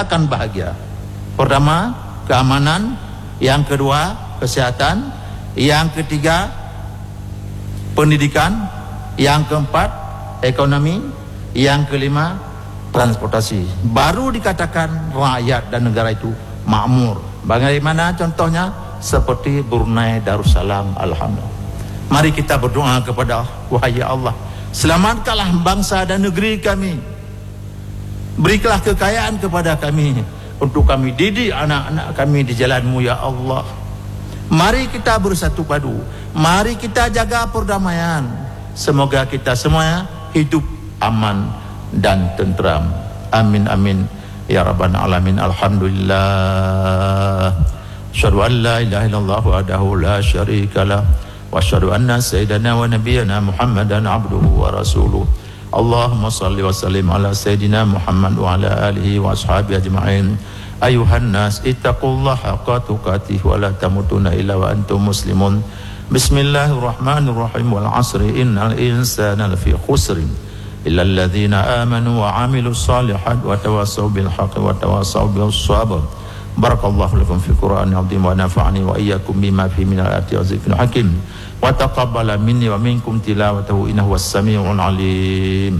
kita akan bahagia. Pertama, keamanan. Yang kedua, kesihatan. Yang ketiga, pendidikan. Yang keempat, ekonomi. Yang kelima, transportasi. Baru dikatakan rakyat dan negara itu makmur. Bagaimana contohnya? Seperti Brunei Darussalam. Alhamdulillah. Mari kita berdoa kepada wahai Allah, selamatkanlah bangsa dan negeri kami. Berikanlah kekayaan kepada kami untuk kami didik anak-anak kami di jalan-Mu ya Allah. Mari kita bersatu padu. Mari kita jaga perdamaian. Semoga kita semua hidup aman dan tenteram. Amin amin ya rabbal alamin. Alhamdulillah. Asyhadu an la ilaha illallah wahdahu la syarikalah wa asyhadu anna sayyidana wa nabiyyana Muhammadan abduhu wa rasuluh. Allahumma salli wa sallim ala sayyidina Muhammad wa ala alihi wa ashabihi ajma'in. Ayuhan nas ittaqullaha haqqa tuqatih wa la tamutunna illa wa antum muslimun. Bismillahirrahmanirrahim. Wal 'asri innal insana lafi khusrin illa alladhina amanu wa 'amilus shalihat wa tawassaw bil haqqi wa tawassaw bis sabr. Barakallahu lakum fil Qur'anil 'azim wa nafa'ani wa iyyakum bima fihi minal ayati wa dzikril hakim. Wa taqabbala minni wa minkum tilawatahu innahu was-sami'ul 'alim.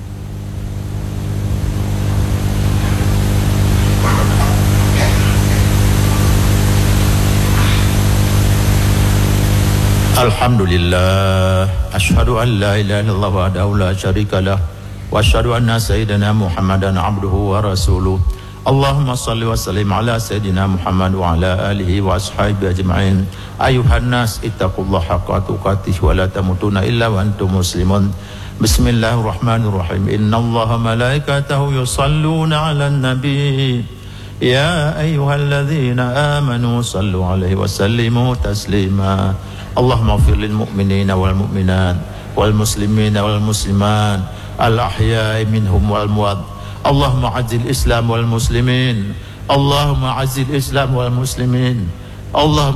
Alhamdulillah, asyhadu an la ilaha illallah wahdahu la syarikalah wa asyhadu anna sayyidana Muhammadan abduhu wa rasuluh. Allahumma salli wa sallim ala sayyidina Muhammad wa ala alihi wa ashabihi ajma'in. Ayuhan nas ittaqullaha haqqa tuqatih wa la tamutunna illa wa antum muslimun. Bismillahirrahmanirrahim. Innallaha malaikatahu yusalluna 'alan nabi. Ya ayyuhalladzina amanu sallu 'alaihi wa sallimu taslima. Allahumma ighfir lil mu'minina wal mu'minat wal muslimina wal muslimat al ahya'i minhum wal amwat. Allahumma azil Islam wal muslimin. Allahumma azil Islam wal muslimin. Allahumma